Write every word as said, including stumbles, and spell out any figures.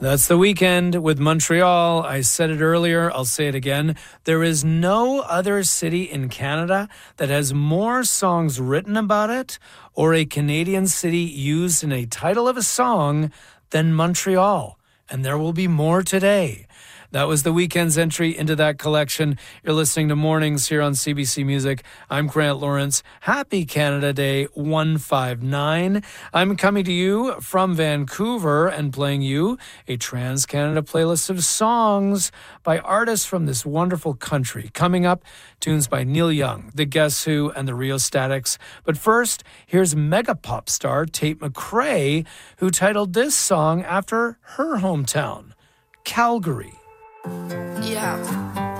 That's The Weeknd with Montreal. I said it earlier, I'll say it again. There is no other city in Canada that has more songs written about it or a Canadian city used in a title of a song than Montreal. And there will be more today. That was The Weeknd's entry into that collection. You're listening to Mornings here on C B C Music. I'm Grant Lawrence. Happy Canada Day one five nine. I'm coming to you from Vancouver and playing you a Trans-Canada playlist of songs by artists from this wonderful country. Coming up, tunes by Neil Young, The Guess Who, and the Rheostatics. But first, here's mega pop star Tate McRae, who titled this song after her hometown, Calgary. Yeah.